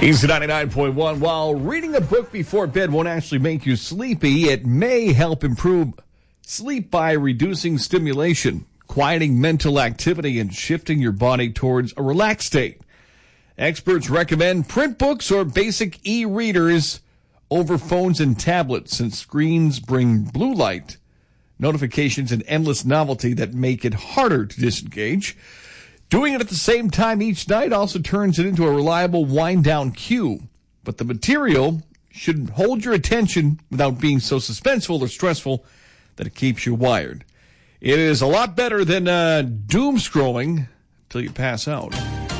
Easy 99.1. While reading a book before bed won't actually make you sleepy, it may help improve sleep by reducing stimulation, quieting mental activity, and shifting your body towards a relaxed state. Experts recommend print books or basic e-readers over phones and tablets, since screens bring blue light, notifications, and endless novelty that make it harder to disengage. Doing it at the same time each night also turns it into a reliable wind-down cue. But the material should hold your attention without being so suspenseful or stressful that it keeps you wired. It is a lot better than doom scrolling until you pass out.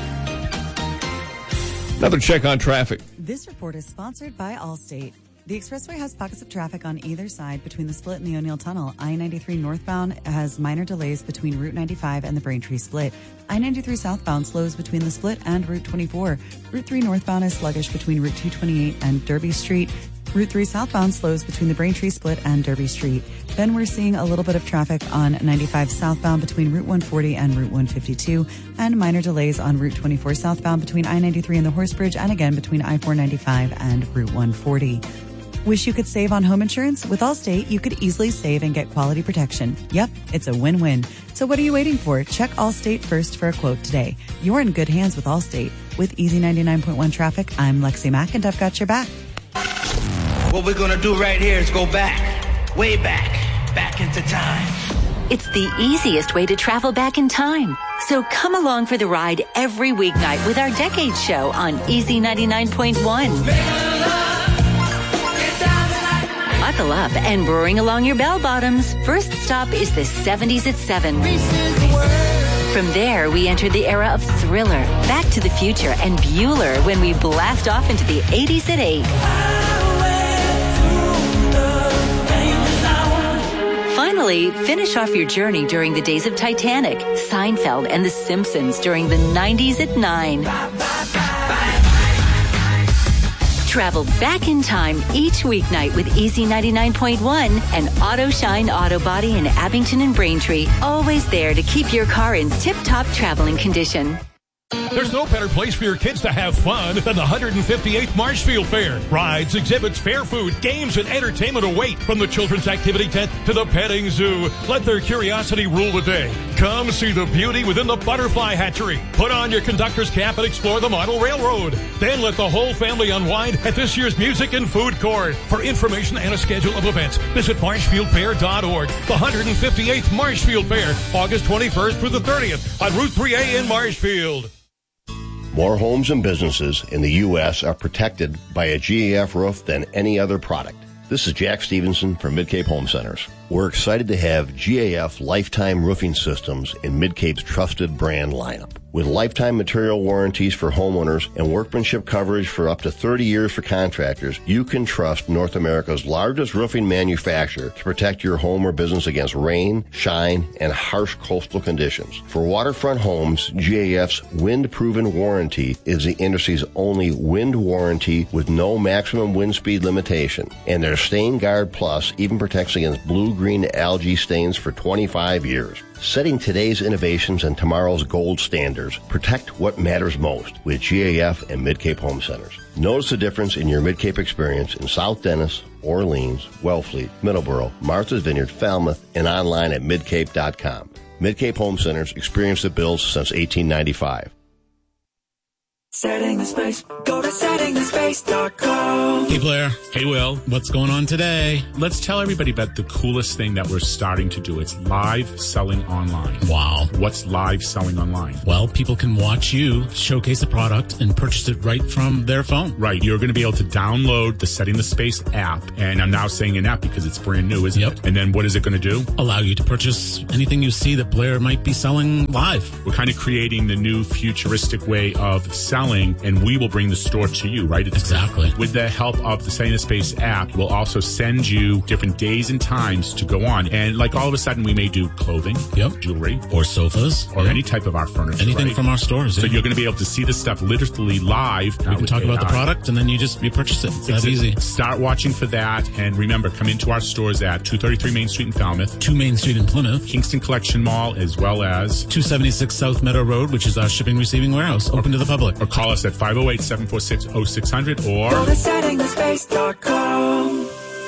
Another check on traffic. This report is sponsored by Allstate. The expressway has pockets of traffic on either side between the split and the O'Neill Tunnel. I-93 northbound has minor delays between Route 95 and the Braintree split. I-93 southbound slows between the split and Route 24. Route 3 northbound is sluggish between Route 228 and Derby Street. Route 3 southbound slows between the Braintree split and Derby Street. Then we're seeing a little bit of traffic on 95 southbound between Route 140 and Route 152, and minor delays on Route 24 southbound between I-93 and the Horse Bridge, and again between I-495 and Route 140. Wish you could save on home insurance? With Allstate, you could easily save and get quality protection. Yep, it's a win-win. So what are you waiting for? Check Allstate first for a quote today. You're in good hands with Allstate. With Easy 99.1 traffic, I'm Lexi Mack, and I've got your back. What we're gonna do right here is go back, way back into time. It's the easiest way to travel back in time. So come along for the ride every weeknight with our Decade Show on Easy 99.1. Buckle up and roaring along your bell bottoms. First stop is the 70s at 7. From there, we enter the era of Thriller, Back to the Future, and Bueller when we blast off into the 80s at 8. Finally, finish off your journey during the days of Titanic, Seinfeld, and The Simpsons during the 90s at 9. Travel back in time each weeknight with Easy 99.1 and Auto Shine Auto Body in Abington and Braintree. Always there to keep your car in tip-top traveling condition. There's no better place for your kids to have fun than the 158th Marshfield Fair. Rides, exhibits, fair food, games, and entertainment await. From the children's activity tent to the petting zoo, let their curiosity rule the day. Come see the beauty within the butterfly hatchery. Put on your conductor's cap and explore the model railroad. Then let the whole family unwind at this year's music and food court. For information and a schedule of events, visit marshfieldfair.org. The 158th Marshfield Fair, August 21st through the 30th on Route 3A in Marshfield. More homes and businesses in the U.S. are protected by a GAF roof than any other product. This is Jack Stevenson from Mid-Cape Home Centers. We're excited to have GAF Lifetime Roofing Systems in Mid-Cape's trusted brand lineup. With lifetime material warranties for homeowners and workmanship coverage for up to 30 years for contractors, you can trust North America's largest roofing manufacturer to protect your home or business against rain, shine, and harsh coastal conditions. For waterfront homes, GAF's wind-proven warranty is the industry's only wind warranty with no maximum wind speed limitation. And their Stain Guard Plus even protects against blue-green algae stains for 25 years. Setting today's innovations and tomorrow's gold standards, protect what matters most with GAF and Mid-Cape Home Centers. Notice the difference in your Mid-Cape experience in South Dennis, Orleans, Wellfleet, Middleborough, Martha's Vineyard, Falmouth, and online at midcape.com. Mid-Cape Home Centers, experience the builds since 1895. Setting the Space. Go to settingthespace.com. Hey, Blair. Hey, Will. What's going on today? Let's tell everybody about the coolest thing that we're starting to do. It's live selling online. Wow. What's live selling online? Well, people can watch you showcase a product and purchase it right from their phone. Right. You're going to be able to download the Setting the Space app. And I'm now saying an app because it's brand new, isn't it? And then what is it going to do? Allow you to purchase anything you see that Blair might be selling live. We're kind of creating the new futuristic way of selling, and we will bring the store to you, right? Exactly. With the help of the Setting the Space app, we'll also send you different days and times to go on. And like all of a sudden, we may do clothing, jewelry, or sofas, or any type of our furniture. Anything from our stores. So you're going to be able to see the stuff literally live. We can talk about the product, and then you purchase it. It's that easy. Start watching for that. And remember, come into our stores at 233 Main Street in Falmouth, 2 Main Street in Plymouth, Kingston Collection Mall, as well as 276 South Meadow Road, which is our shipping receiving warehouse, open to the public. Or Call us at 508-746-0600 or Go to settingthespace.com.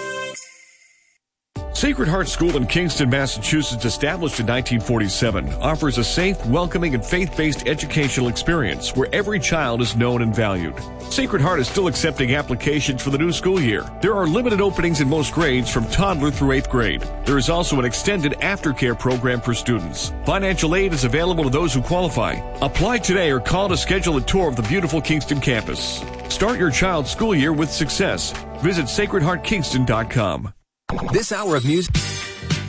Sacred Heart School in Kingston, Massachusetts, established in 1947, offers a safe, welcoming, and faith-based educational experience where every child is known and valued. Sacred Heart is still accepting applications for the new school year. There are limited openings in most grades from toddler through 8th grade. There is also an extended aftercare program for students. Financial aid is available to those who qualify. Apply today or call to schedule a tour of the beautiful Kingston campus. Start your child's school year with success. Visit sacredheartkingston.com. This hour of music.